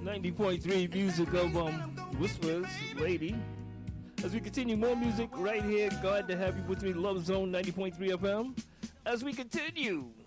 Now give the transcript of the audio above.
90.3 music of Whispers, Lady. As we continue more music right here, glad to have you with me, Love Zone 90.3 FM. As we continue